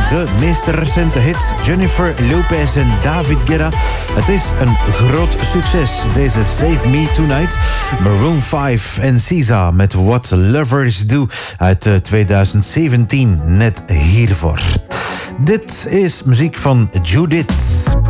de meest recente hit. Jennifer Lopez en David Guetta. Het is een groot succes, deze Save Me Tonight. Maroon 5 en SZA met What Lovers Do uit 2017. Net hiervoor. Dit is muziek van Judith.